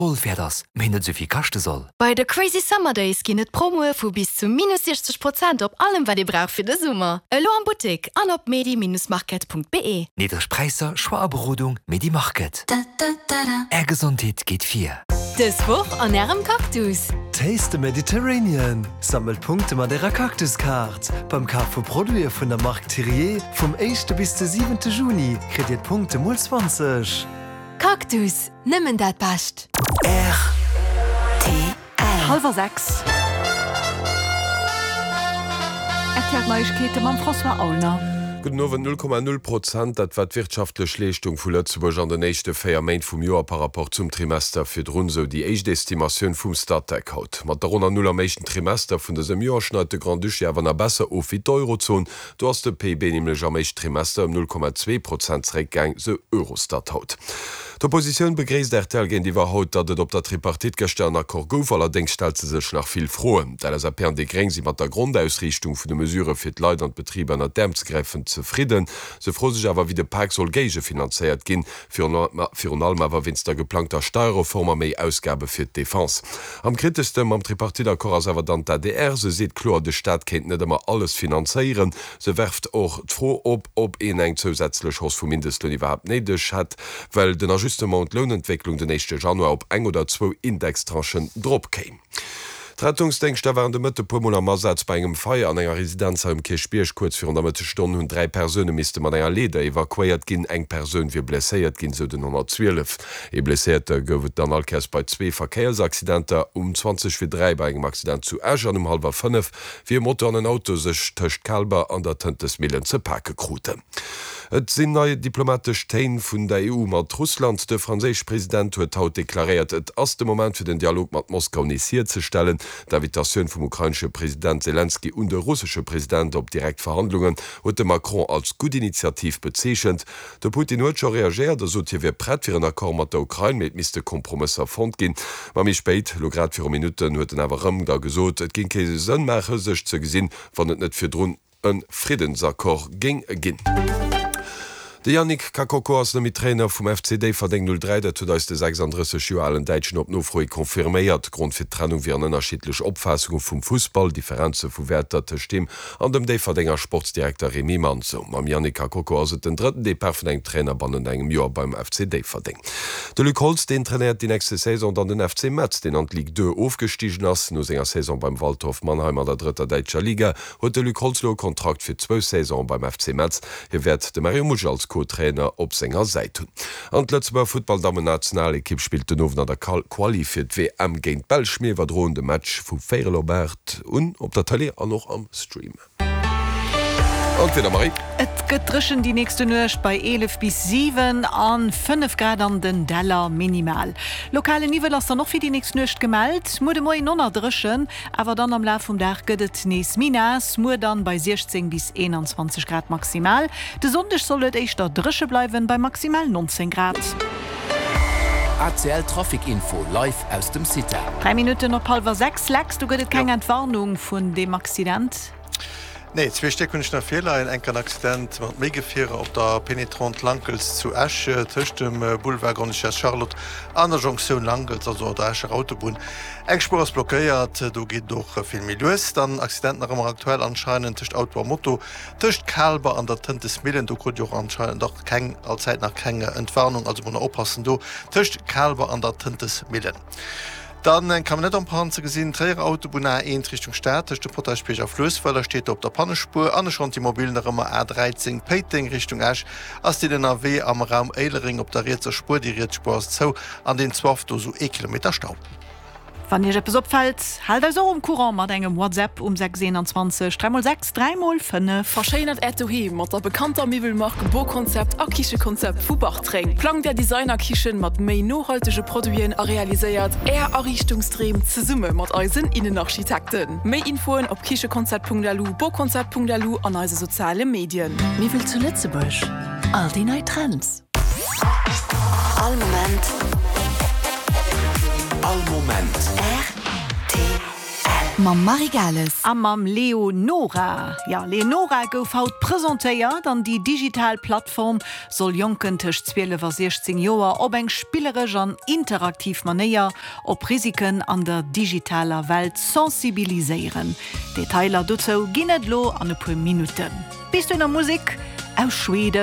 Wolf wär das, wenn nicht so viel kosten soll. Bei der Crazy Summer Days gibt es Promo von bis zu minus 60% auf allem, was ihr braucht für den Sommer. Hallo an Boutique an op medi-market.be. Niedrigpreiser, Schwarzbrodung, Medi-Market. Gesundheit geht 4. Das Woche an eurem Kaktus. Taste the Mediterranean. Sammelt Punkte mit der Kaktuskarte. Beim Kauf von Produkten von der Marke Thierry vom 1. bis zum 7. Juni kriegt ihr Punkte mal 20. Kaktus, nimmen dat passt. RTL. 5:30. Erklärt Neuigkeiten mit François Aulner. Guten Abend, 0,0%, das war die wirtschaftliche Leistung von Lützeburg an der nächsten 4 Monate vom Jahr par rapport zum Trimester für die Runde, die erste Estimation vom Stadtteil hat. Mit der Runde 0 am ersten Trimester von diesem Jahr schneidet der Grand Duché aber noch besser auf wie die Eurozone. Du hast der PIB nämlich am ersten Trimester um 0,2% zurückgegangen, so Eurostat hat. Die Opposition begrüßt RTL gegen die Wahrheit, dass auf der Tripartit gestern Akkord gouf, allerdings stellt sie sich nach viel frohen. Da das Appell de Greng sie mit der Grundausrichtung von den Mesuren für die Leute und Betriebe an der Dämmsgreifen zufrieden. Sie freuen sich aber, wie der Park soll Gage finanziert gehen, für allem aber, wenn es der geplante Steuerreform mehr Ausgaben für die Défense. Am kritischsten am Tripartit-Akkord ist aber dann der DR. Sie sieht klar, die Stadt kann nicht immer alles finanzieren. Sie wirft auch froh, ob ein zusätzliches Haus vom Mindestlohn überhaupt nötig hat, weil den und Lohnentwicklung den 1. Januar op 1 oder 2 Indextranchen drop käme. Die Rettungsdenkste waren de Mitte Pumol am Marsatz bei engem Feier an enger Residenz am Kirchbierch kurz für der Mitte Stunde und 3 Personen misste man enger Leder evakuiert gin eng Person wie blessiert gin so den 112. Blessierte gowet dann alkes bei 2 Verkehrsaccidenter um 20:03 bei engem Accident zu Äger um 4:30 wie Motor an ein Auto sech töcht Kalber an der Tentesmillen ze Parke kruten. Et sinn neue diplomatisch Tein vun der EU mat Russland. De franzésich Präsident huet haut deklariert, et ass de Moment fir den Dialog mat Moskau initiiert ze stellen. D'invitation vom ukrainische Präsident Zelensky und der russische Präsident op Direktverhandlungen huet de Macron als gut Initiativ bezeechent. Der Putin huet schon reagiert, so wir brett fir en Akkord mat der Ukraine mit miste Kompromisser fond gin. Ma mi speit, lo grad 4 Minuten huet den awerëm da gesot, et gin kese Sënmacher sech ze gesinn, wann et net fir Drun en Friedensakkord ging ginn. De Yannick Kakoko ass mit Trainer vum FCD verdeng 03, dat da de 36 Joalen Deitschen op nofroi konfirméiert, Grund fir Trennung wie an ënnerschiedlech Opfasung vum Fußball, Differenze vu Werterte Stimm, an dem déi verdennger Sportdirektor Remi Manzo. Am Yannick Kakoko ass den 3. Depart vun eng Trainer bannen engem Joer beim FCD verdeng. De Luc Holz den trainiert die nächste Saison an den FC Metz, den an Ligue 2 aufgestiegen ass, no senger Saison beim Waldhof Mannheim an der 3. Deitscher Liga, huet de Luc Holzlo Kontrakt fir 2 Saison beim FC Metz. Hier werd de Mario Musch als Co-Trainer op senger Seite. An letzteer Footballdamen Nationalekipp spielt den Nowen an der Quali fir WM géint Belschmee war drohende Match vu Feirelobert und op der Tele an noch am Stream. Und wieder Marie. Et getrischen die nächste Nucht bei 11 bis 7 an 5 Grad an den Deller minimal. Lokale Nivel ist noch für die nächste Nucht gemeldet. Mude moi nonner drischen, aber dann am Lauf vom Tag gëtt nes Minas, mu dann bei 16 bis 21 Grad maximal. De Sonntag sollet echt da drische bleiben bei maximal 19 Grad. RTL Trafikinfo live aus dem City. 3 Minuten noch 5:06. Lex, du gëtt keine Entwarnung von dem Accident? Nee, 2 Steckunchner Fehler en enker Accident mat mégefirre op der Penetrant Langels zu Asche tcht dem Boulevard Grandduchesse Charlotte an der Jonction Langels, also der Ascher Autobahn. Engspur ass blockéiert, du geht doch viel Milles, dann Accidenten immer aktuell anscheinend tcht Auto Motto, tcht Kalber an der Tentesmillen, du konnte auch anscheinend doch keng allzeit nach keine Entwarnung, also muss oppassen du tcht Kalber an der Tentesmillen. Dann kann man net am Panzer gesinn Träger Autobahn A1 Richtung Stadt, der Portagepeger Flösfeller steht op der Pannespur, an schon die mobilen immer A13 Peting Richtung Asch, als die den AW am Raum Eilering op der Rezer Spur die Ritspur zo an den 12 so Kilometer Stau. Wann ihr etwas opfällt, halt also Courant mit engem WhatsApp um 621 3x6 3x5. Verscheinert Etohim mit der bekannter Möbelmarke Baukonzept a Kichekonzept vu Bachtring. Plan der Designer Kichen mit méi nachhaltige Produkten realisiert Errichtungsstream zu Summe mit unseren Innenarchitekten. Mehr Infoen auf kichekonzept.lu, baukonzept.lu an unsere sozialen Medien. Wie will zu Lützeburg? All die neuen Trends. All Moment. ma Marigales. Am am Leonora. Ja, Leonora gouf haut präsentéiert an die Digitalplattform soll Jonken tech 12 Joer op eng spielerech an interaktiv manéier op Risiken an der digitaler Welt sensibiliseieren. Detailer dozo ginnet lo an e pu Minuten. Bist du in der Musik aus Schweden?